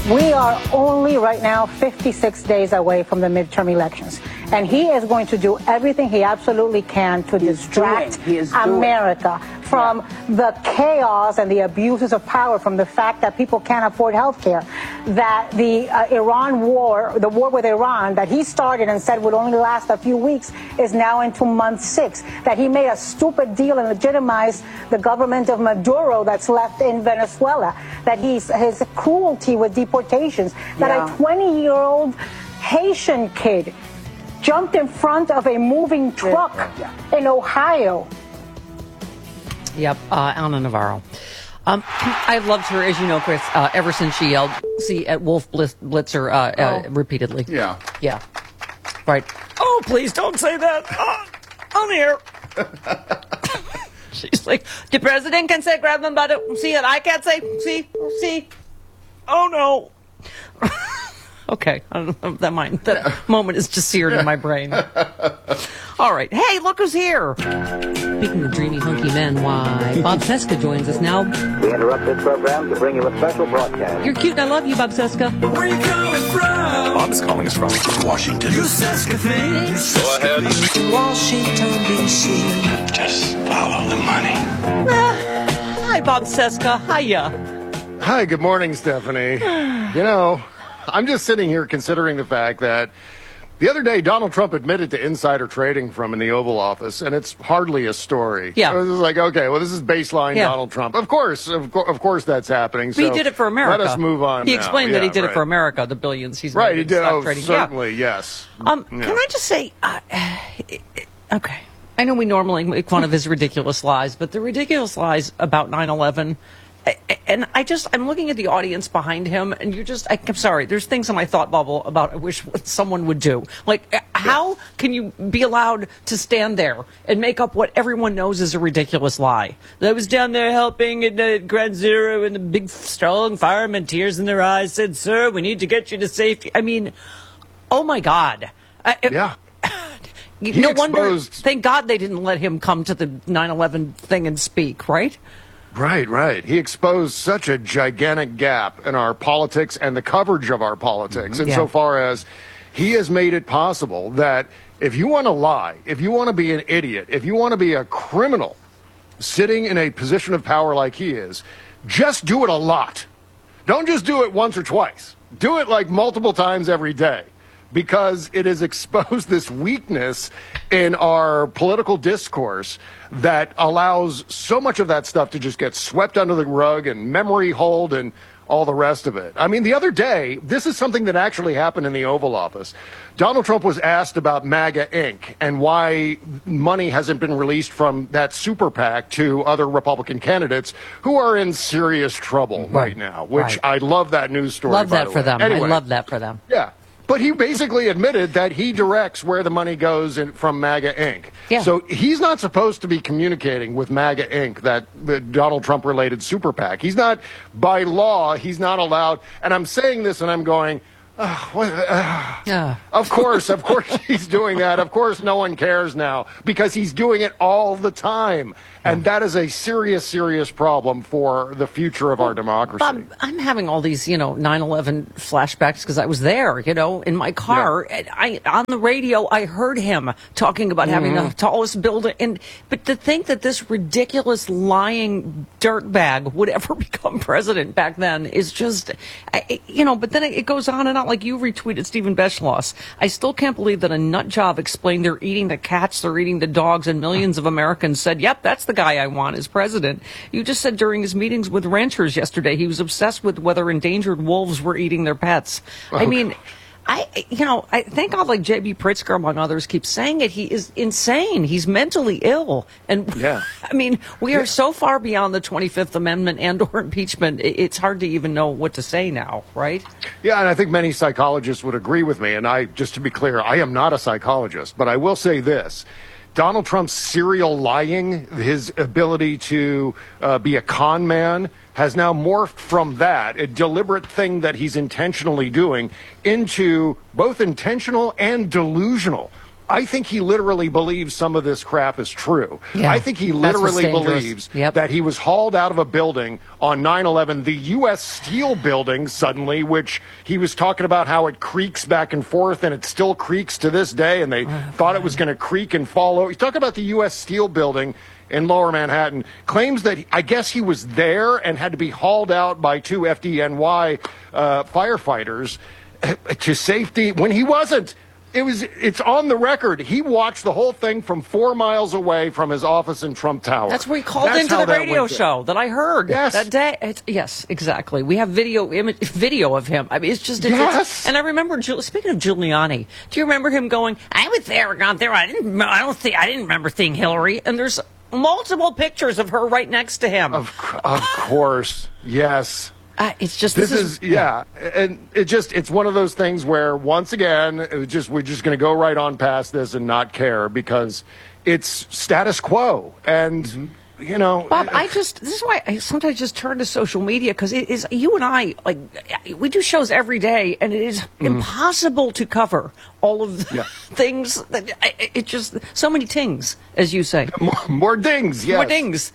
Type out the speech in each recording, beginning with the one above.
We are only right now 56 days away from the midterm elections. And he is going to do everything he absolutely can to distract America from the chaos and the abuses of power, from the fact that people can't afford health care, that the Iran war, the war with Iran that he started and said would only last a few weeks, is now into month 6, that he made a stupid deal and legitimized the government of Maduro that's left in Venezuela, that his cruelty with deportations, that a 20-year-old Haitian kid jumped in front of a moving truck in Ohio. Yep, Ana Navarro. I've loved her, as you know, Chris, ever since she yelled at Wolf Blitzer repeatedly. Yeah. Yeah. Right. Oh, please don't say that on the air. She's like, the president can say grab them by the... See it, I can't say... See? Oh, no. Okay, I don't know if that moment is just seared in my brain. All right. Hey, look who's here. Speaking of dreamy, hunky men, why, Bob Cesca joins us now. We interrupt this program to bring you a special broadcast. You're cute and I love you, Bob Cesca. Where are you coming from? Bob is calling us from Washington. You Cesca things. Go ahead. Washington, D.C. Just follow the money. Hi, Bob Cesca. Hiya. Hi, good morning, Stephanie. I'm just sitting here considering the fact that the other day Donald Trump admitted to insider trading from in the Oval Office, and it's hardly a story. Yeah. It was like, okay, well, this is baseline Donald Trump. Of course that's happening. So he did it for America. Let us move on. He explained that he did it for America, the billions he's made. Right, he did. Trading. Certainly, yes. Can I just say, okay, I know we normally make fun of his ridiculous lies, but the ridiculous lies about 9/11. And I'm looking at the audience behind him, and I'm sorry, there's things in my thought bubble about I wish what someone would do. Like, how can you be allowed to stand there and make up what everyone knows is a ridiculous lie? I was down there helping at Ground Zero, and the big, strong firemen, tears in their eyes, said, "Sir, we need to get you to safety." I mean, oh my God. Yeah. No wonder, thank God they didn't let him come to the 9/11 thing and speak, right? Right. He exposed such a gigantic gap in our politics and the coverage of our politics insofar as he has made it possible that if you want to lie, if you want to be an idiot, if you want to be a criminal sitting in a position of power like he is, just do it a lot. Don't just do it once or twice. Do it like multiple times every day, because it has exposed this weakness in our political discourse that allows so much of that stuff to just get swept under the rug and memory hold and all the rest of it. I mean, the other day, this is something that actually happened in the Oval Office. Donald Trump was asked about MAGA Inc. and why money hasn't been released from that super PAC to other Republican candidates who are in serious trouble right now, which I love that news story. Love that for them. Anyway, I love that for them. Yeah. But he basically admitted that he directs where the money goes from MAGA Inc. Yeah. So he's not supposed to be communicating with MAGA Inc., that Donald Trump-related super PAC. He's not, by law, he's not allowed. And I'm saying this and I'm going, of course he's doing that. Of course no one cares now because he's doing it all the time. And that is a serious, serious problem for the future of our democracy. Bob, I'm having all these, 9/11 flashbacks because I was there, in my car. Yeah. And on the radio, I heard him talking about having the tallest building. But to think that this ridiculous lying dirtbag would ever become president back then is just, but then it goes on and on. Like you retweeted Stephen Beschloss. I still can't believe that a nut job explained they're eating the cats, they're eating the dogs, and millions of Americans said, yep, that's the guy I want as president. You just said during his meetings with ranchers yesterday, he was obsessed with whether endangered wolves were eating their pets. I mean, I thank God, like J.B. Pritzker, among others, keeps saying it. He is insane. He's mentally ill. And I mean, we are so far beyond the 25th Amendment and/or impeachment. It's hard to even know what to say now, right? Yeah, and I think many psychologists would agree with me. And just to be clear, I am not a psychologist, but I will say this. Donald Trump's serial lying, his ability to be a con man, has now morphed from that, a deliberate thing that he's intentionally doing, into both intentional and delusional. I think he literally believes some of this crap is true. Yeah, I think he that's what's literally dangerous. believes Yep. that he was hauled out of a building on 9/11, the U.S. Steel building suddenly, which he was talking about how it creaks back and forth, and it still creaks to this day, and they thought it was going to creak and fall over. He's talking about the U.S. Steel building in Lower Manhattan, claims that I guess he was there and had to be hauled out by 2 FDNY firefighters to safety when he wasn't. It's on the record. He watched the whole thing from 4 miles away from his office in Trump Tower. That's where he called into the radio show that I heard that day. Yes, exactly. We have video of him. I mean, it's just yes. And I remember, speaking of Giuliani, do you remember him going, "I was there, gone there. I didn't remember seeing Hillary." And there's multiple pictures of her right next to him. Of course, yes. It's just and it's one of those things where once again we're just going to go right on past this and not care because it's status quo. And you know, Bob, this is why I sometimes just turn to social media, because it is, you and I, like, we do shows every day, and it is impossible to cover all of the things that it just, so many things, as you say. More dings, yes. More dings.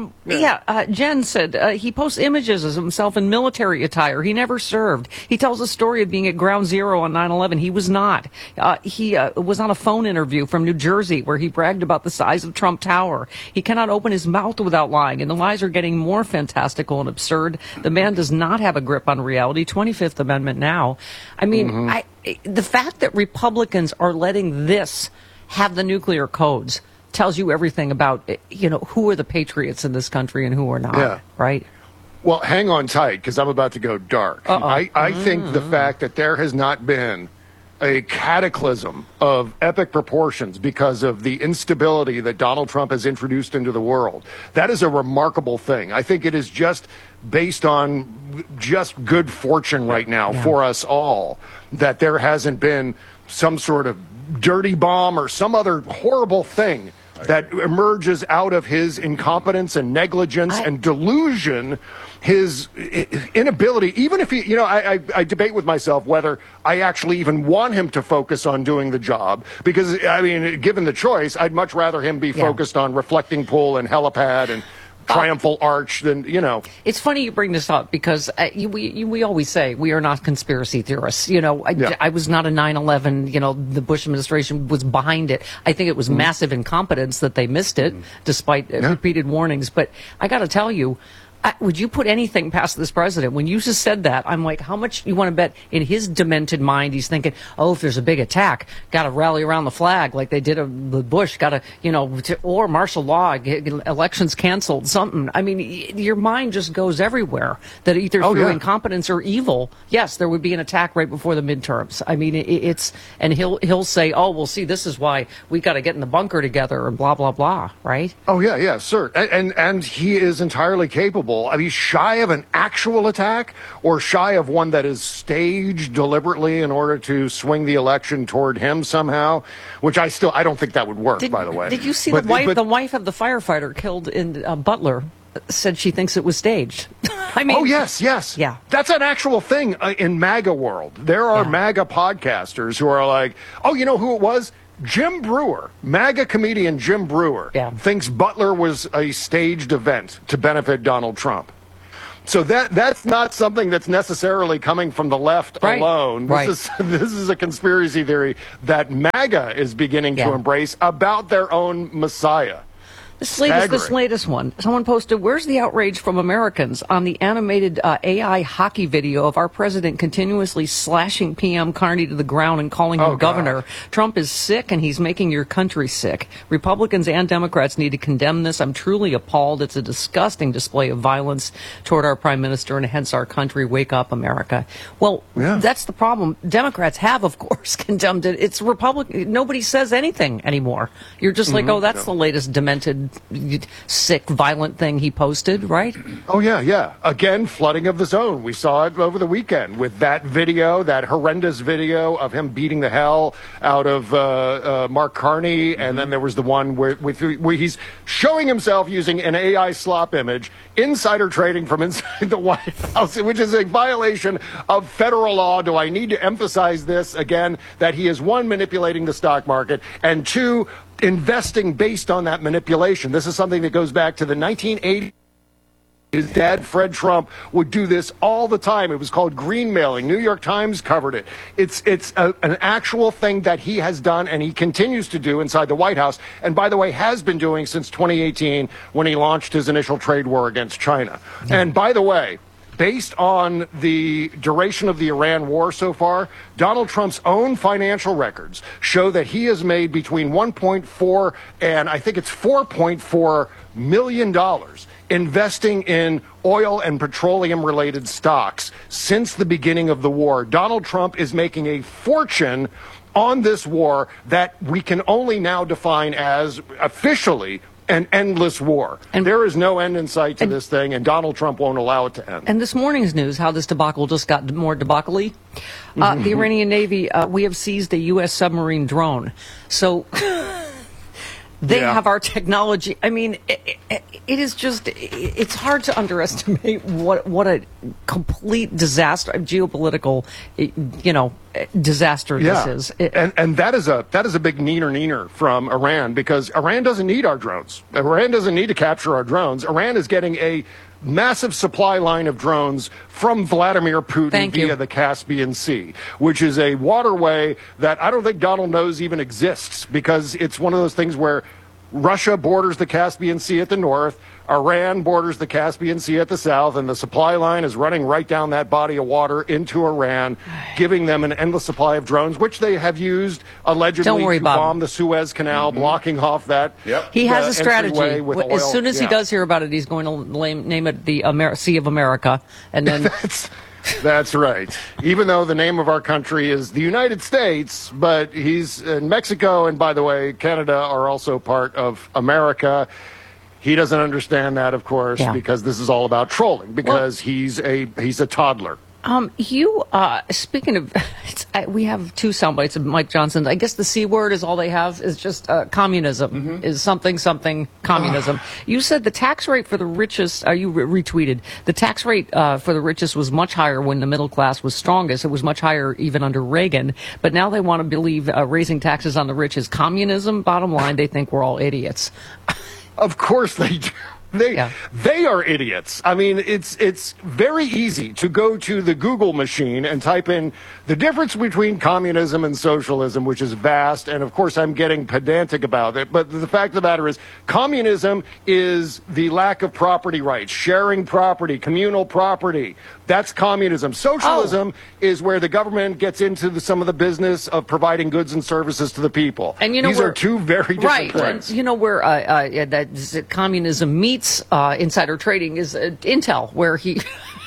Jen said he posts images of himself in military attire. He never served. He tells a story of being at Ground Zero on 9/11. He was not. He was on a phone interview from New Jersey where he bragged about the size of Trump Tower. He cannot open his mouth without lying, and the lies are getting more fantastical and absurd. The man does not have a grip on reality. 25th Amendment now. I mean, the fact that Republicans are letting this have the nuclear codes tells you everything about, who are the patriots in this country and who are not, right? Well, hang on tight, because I'm about to go dark. I think the fact that there has not been a cataclysm of epic proportions because of the instability that Donald Trump has introduced into the world, that is a remarkable thing. I think it is just based on just good fortune right now for us all, that there hasn't been some sort of dirty bomb or some other horrible thing that emerges out of his incompetence and negligence and delusion, his inability, even if he, I debate with myself whether I actually even want him to focus on doing the job, because, I mean, given the choice, I'd much rather him be focused on reflecting pool and helipad and triumphal arch than, It's funny you bring this up, because we always say we are not conspiracy theorists. I was not a 9/11, the Bush administration was behind it. I think it was massive incompetence that they missed it, despite repeated warnings. But I got to tell you, would you put anything past this president? When you just said that, I'm like, how much you want to bet in his demented mind he's thinking, oh, if there's a big attack, got to rally around the flag like they did with Bush, got to, or martial law, elections canceled, something. I mean, your mind just goes everywhere, that either through incompetence or evil, yes, there would be an attack right before the midterms. I mean, and he'll say, oh, well, see, this is why we got to get in the bunker together and blah, blah, blah, right? Oh, yeah, sir. And he is entirely capable. I mean, shy of an actual attack, or shy of one that is staged deliberately in order to swing the election toward him somehow, which I don't think that would work, by the way. Did you see the wife of the firefighter killed in Butler said she thinks it was staged? I mean, oh, yes. Yeah. That's an actual thing in MAGA world. There are MAGA podcasters who are like, oh, you know who it was? Jim Brewer, MAGA comedian Jim Brewer, thinks Butler was a staged event to benefit Donald Trump. So that's not something that's necessarily coming from the left alone. This is a conspiracy theory that MAGA is beginning to embrace about their own Messiah. This latest one, someone posted, where's the outrage from Americans on the animated AI hockey video of our president continuously slashing PM Carney to the ground and calling him governor? Trump is sick, and he's making your country sick. Republicans and Democrats need to condemn this. I'm truly appalled. It's a disgusting display of violence toward our prime minister and hence our country. Wake up, America. Well, that's the problem. Democrats have, of course, condemned it. It's Republican. Nobody says anything anymore. You're just like, oh, that's the latest demented sick, violent thing he posted, right? Oh, yeah. Again, flooding of the zone. We saw it over the weekend with that video, that horrendous video of him beating the hell out of Mark Carney. And then there was the one where he's showing himself using an AI slop image, insider trading from inside the White House, which is a violation of federal law. Do I need to emphasize this again, that he is, one, manipulating the stock market, and two, investing based on that manipulation. This is something that goes back to the 1980s. His dad, Fred Trump, would do this all the time. It was called greenmailing. New York Times covered it. It's an actual thing that he has done and he continues to do inside the White House. And by the way, has been doing since 2018 when he launched his initial trade war against China. And by the way, based on the duration of the Iran war so far, Donald Trump's own financial records show that he has made between 1.4 and I think it's $4.4 million investing in oil and petroleum-related stocks since the beginning of the war. Donald Trump is making a fortune on this war that we can only now define as officially an endless war. And there is no end in sight to this thing, and Donald Trump won't allow it to end. And this morning's news, how this debacle just got more debacle-y. The Iranian Navy, we have seized a U.S. submarine drone. So they have our technology. I mean, it is just, it's hard to underestimate what a complete disaster, geopolitical, disaster this is. And that is a big neener from Iran, because Iran doesn't need our drones. Iran doesn't need to capture our drones. Iran is getting a massive supply line of drones from Vladimir Putin via the Caspian Sea, which is a waterway that I don't think Donald knows even exists, because it's one of those things where Russia borders the Caspian Sea at the north, Iran borders the Caspian Sea at the south, and the supply line is running right down that body of water into Iran, giving them an endless supply of drones, which they have used allegedly to bomb the Suez Canal, blocking off that. He has a strategy. As soon as he does hear about it, he's going to name it the Sea of America, and then That's right. Even though the name of our country is the United States, but he's in Mexico, and by the way, Canada are also part of America. He doesn't understand that, of course, because this is all about trolling, because he's a toddler. Speaking of, we have two sound bites of Mike Johnson. I guess the C word is all they have, is just communism, is something communism. You said the tax rate for the richest, you retweeted, the tax rate for the richest was much higher when the middle class was strongest. It was much higher even under Reagan. But now they want to believe raising taxes on the rich is communism. Bottom line, they think we're all idiots. Of course they do. They are idiots. I mean, it's very easy to go to the Google machine and type in the difference between communism and socialism, which is vast. And of course, I'm getting pedantic about it. But the fact of the matter is, communism is the lack of property rights, sharing property, communal property. That's communism. Socialism is where the government gets into some of the business of providing goods and services to the people. And these are two very different things. And you know where that communism meets insider trading is Intel, where he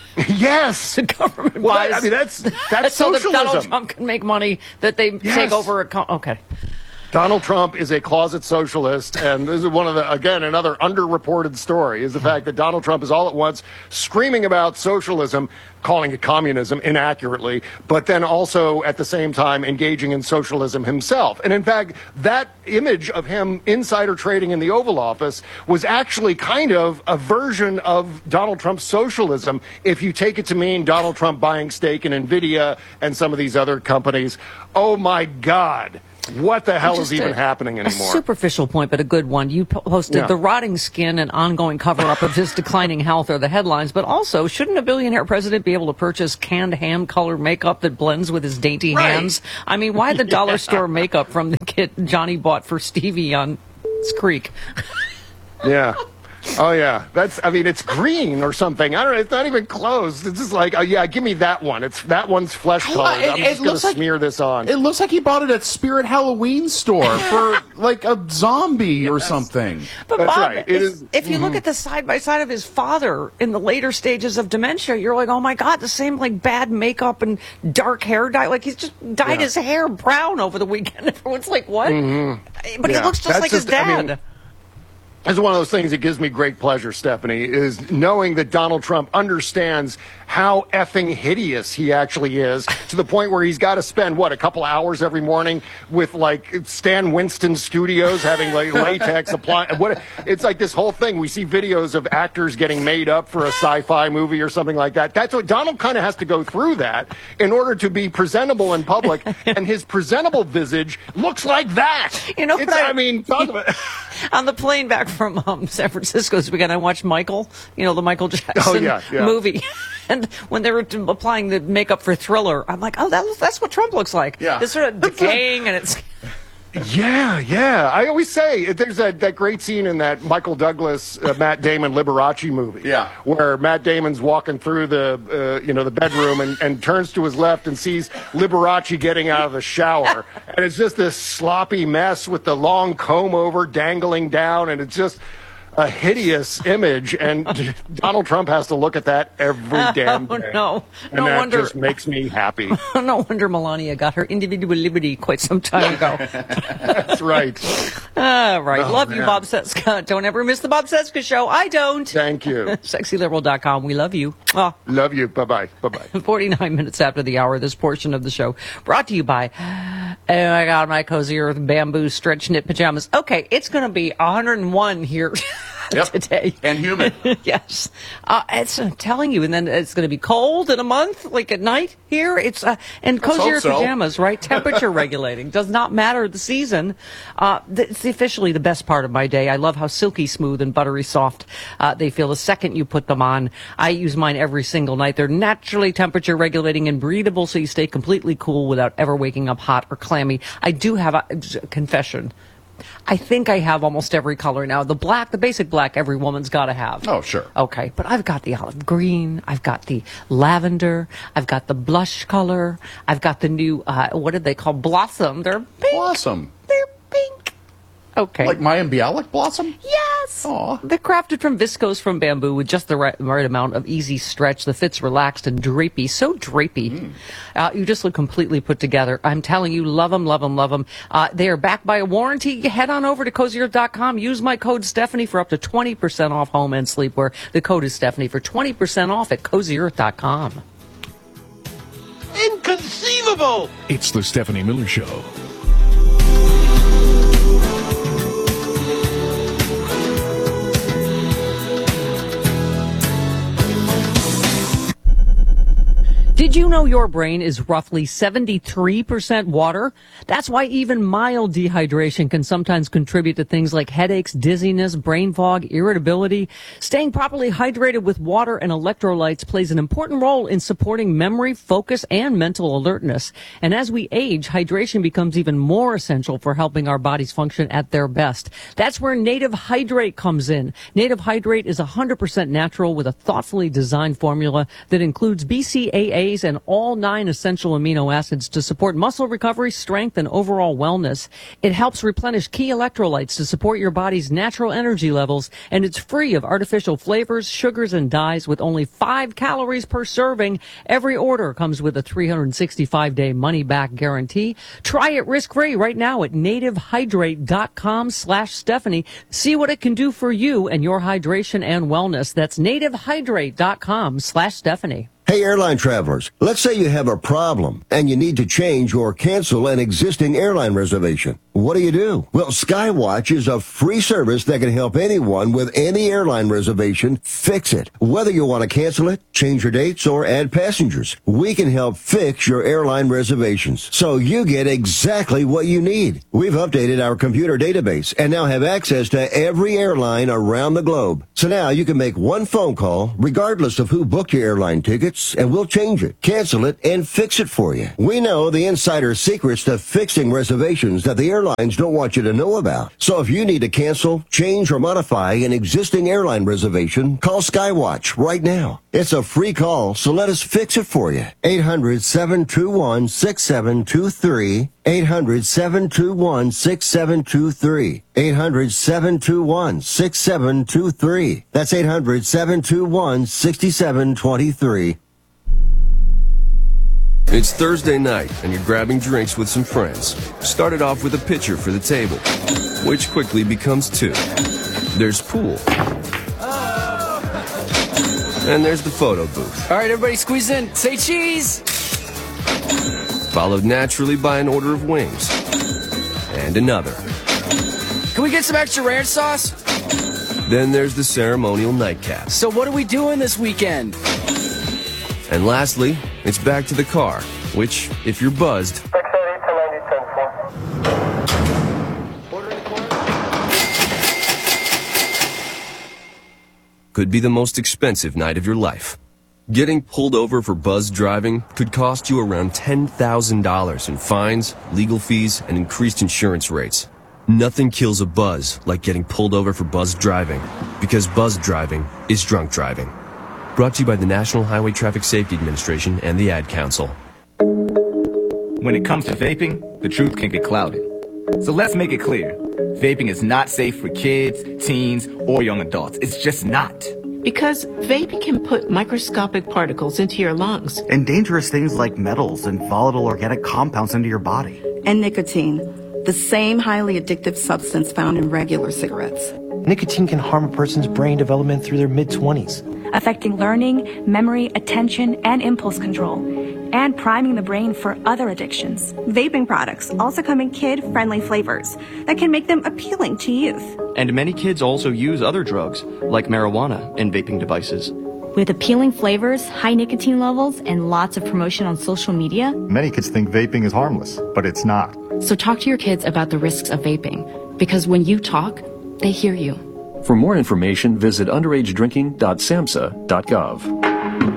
yes, the government buys. I mean, that's so socialism. that Donald Trump can make money, that they take over. Okay. Donald Trump is a closet socialist, and this is one of the, again, another underreported story, is the fact that Donald Trump is all at once screaming about socialism, calling it communism inaccurately, but then also at the same time engaging in socialism himself. And in fact, that image of him insider trading in the Oval Office was actually kind of a version of Donald Trump's socialism, if you take it to mean Donald Trump buying stake in NVIDIA and some of these other companies. Oh my God. What the hell is even happening anymore? A superficial point, but a good one. You posted the rotting skin and ongoing cover-up of his declining health are the headlines, but also, shouldn't a billionaire president be able to purchase canned ham-colored makeup that blends with his dainty hands? I mean, why the dollar store makeup from the kit Johnny bought for Stevie on Creek? Yeah. Oh, yeah. It's green or something. I don't know. It's not even close. It's just like, oh, yeah, give me that one. That one's flesh colored. I'm just going to smear this on. It looks like he bought it at Spirit Halloween store for like a zombie or something. But that's Bob, right. If you look at the side by side of his father in the later stages of dementia, you're like, oh my God, the same like bad makeup and dark hair dye. Like he's just dyed his hair brown over the weekend. Everyone's like, what? But he looks just like his dad. is one of those things that gives me great pleasure, Stephanie, is knowing that Donald Trump understands how effing hideous he actually is, to the point where he's got to spend, a couple hours every morning with, Stan Winston Studios having, latex apply. It's like this whole thing. We see videos of actors getting made up for a sci-fi movie or something like that. That's what Donald kind of has to go through that in order to be presentable in public, and his presentable visage looks like that. Talk about on the plane back from San Francisco this weekend, I watched Michael, the Michael Jackson movie. And when they were applying the makeup for Thriller, I'm like, that's what Trump looks like. Yeah. It's sort of decaying, and it's... Yeah. I always say there's that great scene in that Michael Douglas, Matt Damon Liberace movie. Yeah. Where Matt Damon's walking through the bedroom and turns to his left and sees Liberace getting out of the shower. And it's just this sloppy mess with the long comb over dangling down. And it's just a hideous image, and Donald Trump has to look at that every damn day. No that just makes me happy. No wonder Melania got her individual liberty quite some time ago. That's right. All right. Love you, Bob Cesca. Don't ever miss the Bob Cesca Show. I don't. Thank you. SexyLiberal.com. We love you. Oh. Love you. Bye-bye. Bye-bye. 49 minutes after the hour, this portion of the show brought to you by, oh my God, my Cozy Earth bamboo stretch knit pajamas. Okay, it's going to be 101 here. Today. And humid. Yes. I'm telling you, and then it's going to be cold in a month, like at night here. It's and Cozy Earth pajamas, right? Temperature regulating. Does not matter the season. It's officially the best part of my day. I love how silky smooth and buttery soft they feel the second you put them on. I use mine every single night. They're naturally temperature regulating and breathable, so you stay completely cool without ever waking up hot or clammy. I do have a confession. I think I have almost every color now. The basic black every woman's got to have. Oh, sure. Okay, but I've got the olive green. I've got the lavender. I've got the blush color. I've got the new, what did they call blossom? They're pink. Blossom. They're pink. Okay. Like Mayim Bialik blossom? Yes. Aw. They're crafted from viscose from bamboo with just the right amount of easy stretch. The fit's relaxed and drapey. So drapey. You just look completely put together. I'm telling you, love them, love them, love them. They are backed by a warranty. Head on over to CozyEarth.com. Use my code Stephanie for up to 20% off home and sleepwear. The code is Stephanie for 20% off at CozyEarth.com. Inconceivable! It's the Stephanie Miller Show. Did you know your brain is roughly 73% water? That's why even mild dehydration can sometimes contribute to things like headaches, dizziness, brain fog, irritability. Staying properly hydrated with water and electrolytes plays an important role in supporting memory, focus, and mental alertness. And as we age, hydration becomes even more essential for helping our bodies function at their best. That's where Native Hydrate comes in. Native Hydrate is 100% natural with a thoughtfully designed formula that includes BCAAs and all 9 essential amino acids to support muscle recovery, strength, and overall wellness. It helps replenish key electrolytes to support your body's natural energy levels, and it's free of artificial flavors, sugars, and dyes with only 5 calories per serving. Every order comes with a 365-day money-back guarantee. Try it risk-free right now at nativehydrate.com/Stephanie. See what it can do for you and your hydration and wellness. That's nativehydrate.com/Stephanie. Hey, airline travelers, let's say you have a problem and you need to change or cancel an existing airline reservation. What do? Well, Skywatch is a free service that can help anyone with any airline reservation fix it. Whether you want to cancel it, change your dates, or add passengers, we can help fix your airline reservations so you get exactly what you need. We've updated our computer database and now have access to every airline around the globe. So now you can make one phone call regardless of who booked your airline tickets, and we'll change it, cancel it, and fix it for you. We know the insider secrets to fixing reservations that the airlines don't want you to know about. So if you need to cancel, change, or modify an existing airline reservation, call Skywatch right now. It's a free call, so let us fix it for you. 800-721-6723. 800-721-6723. 800-721-6723. That's 800-721-6723. It's Thursday night, and you're grabbing drinks with some friends. Started off with a pitcher for the table, which quickly becomes 2. There's pool. And there's the photo booth. All right, everybody squeeze in. Say cheese. Followed naturally by an order of wings. And another. Can we get some extra ranch sauce? Then there's the ceremonial nightcap. So what are we doing this weekend? And lastly, it's back to the car, which, if you're buzzed, could be the most expensive night of your life. Getting pulled over for buzzed driving could cost you around $10,000 in fines, legal fees, and increased insurance rates. Nothing kills a buzz like getting pulled over for buzzed driving, because buzzed driving is drunk driving. Brought to you by the National Highway Traffic Safety Administration and the Ad Council. When it comes to vaping, the truth can get clouded. So let's make it clear. Vaping is not safe for kids, teens, or young adults. It's just not. Because vaping can put microscopic particles into your lungs. And dangerous things like metals and volatile organic compounds into your body. And nicotine, the same highly addictive substance found in regular cigarettes. Nicotine can harm a person's brain development through their mid-20s. Affecting learning, memory, attention, and impulse control, and priming the brain for other addictions. Vaping products also come in kid-friendly flavors that can make them appealing to youth. And many kids also use other drugs, like marijuana, in vaping devices. With appealing flavors, high nicotine levels, and lots of promotion on social media, many kids think vaping is harmless, but it's not. So talk to your kids about the risks of vaping, because when you talk, they hear you. For more information, visit underagedrinking.samhsa.gov.